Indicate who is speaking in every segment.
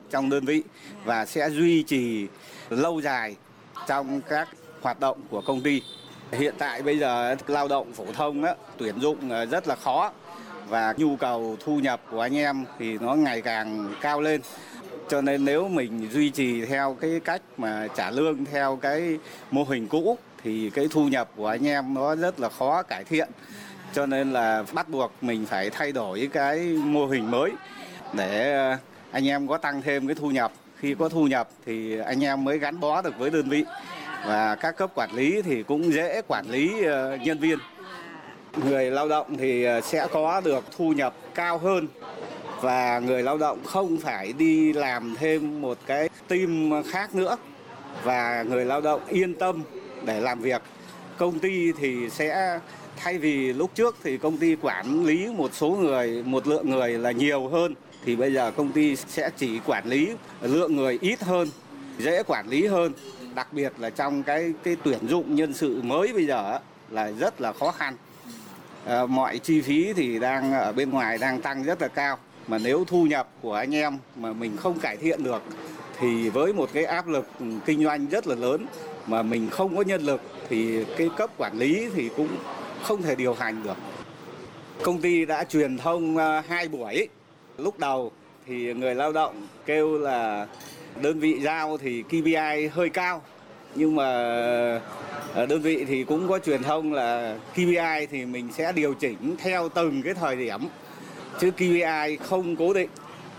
Speaker 1: trong đơn vị và sẽ duy trì lâu dài trong các hoạt động của công ty. Hiện tại bây giờ lao động phổ thông tuyển dụng rất là khó và nhu cầu thu nhập của anh em thì nó ngày càng cao lên. Cho nên nếu mình duy trì theo cái cách mà trả lương theo cái mô hình cũ thì cái thu nhập của anh em nó rất là khó cải thiện. Cho nên là bắt buộc mình phải thay đổi cái mô hình mới để anh em có tăng thêm cái thu nhập. Khi có thu nhập thì anh em mới gắn bó được với đơn vị và các cấp quản lý thì cũng dễ quản lý nhân viên. Người lao động thì sẽ có được thu nhập cao hơn và người lao động không phải đi làm thêm một cái team khác nữa và người lao động yên tâm để làm việc. Công ty thì sẽ thay vì lúc trước thì công ty quản lý một lượng người là nhiều hơn thì bây giờ công ty sẽ chỉ quản lý lượng người ít hơn, dễ quản lý hơn. Đặc biệt là trong cái tuyển dụng nhân sự mới bây giờ là rất là khó khăn. Mọi chi phí thì đang ở bên ngoài đang tăng rất là cao. Mà nếu thu nhập của anh em mà mình không cải thiện được thì với một cái áp lực kinh doanh rất là lớn mà mình không có nhân lực thì cái cấp quản lý thì cũng không thể điều hành được. Công ty đã truyền thông 2 buổi. Lúc đầu thì người lao động kêu là đơn vị giao thì KPI hơi cao. Nhưng mà đơn vị thì cũng có truyền thông là KPI thì mình sẽ điều chỉnh theo từng cái thời điểm. Chứ KPI không cố định.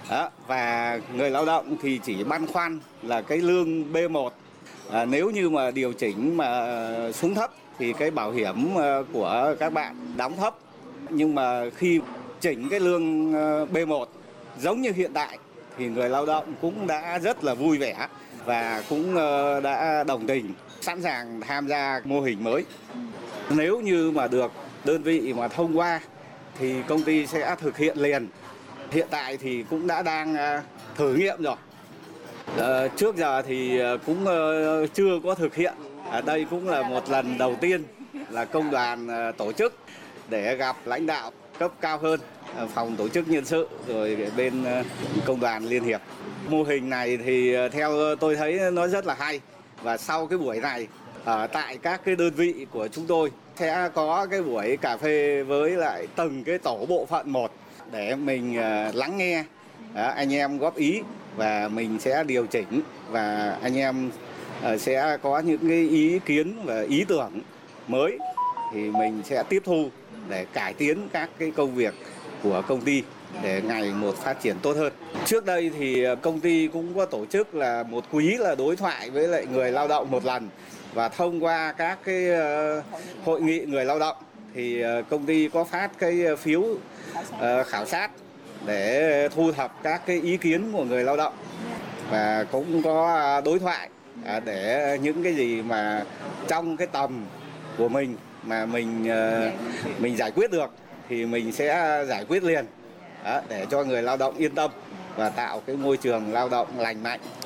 Speaker 1: Và người lao động thì chỉ băn khoăn là cái lương B1. Nếu như mà điều chỉnh mà xuống thấp thì cái bảo hiểm của các bạn đóng thấp. Nhưng mà khi chỉnh cái lương B1 giống như hiện tại thì người lao động cũng đã rất là vui vẻ và cũng đã đồng tình, sẵn sàng tham gia mô hình mới. Nếu như mà được đơn vị mà thông qua thì công ty sẽ thực hiện liền. Hiện tại thì cũng đang thử nghiệm rồi. Trước giờ thì cũng chưa có thực hiện. Đây cũng là một lần đầu tiên là công đoàn tổ chức để gặp lãnh đạo cấp cao hơn, phòng tổ chức nhân sự rồi bên công đoàn liên hiệp. Mô hình này thì theo tôi thấy nó rất là hay. Và sau cái buổi này ở tại các cái đơn vị của chúng tôi sẽ có cái buổi cà phê với lại từng cái tổ bộ phận một để mình lắng nghe anh em góp ý và mình sẽ điều chỉnh và anh em sẽ có những cái ý kiến và ý tưởng mới thì mình sẽ tiếp thu để cải tiến các cái công việc của công ty để ngày một phát triển tốt hơn. Trước đây thì công ty cũng có tổ chức là một quý là đối thoại với lại người lao động một lần và thông qua các cái hội nghị người lao động thì công ty có phát cái phiếu khảo sát để thu thập các cái ý kiến của người lao động và cũng có đối thoại để những cái gì mà trong cái tầm của mình mà mình giải quyết được thì mình sẽ giải quyết liền để cho người lao động yên tâm và tạo cái môi trường lao động lành mạnh.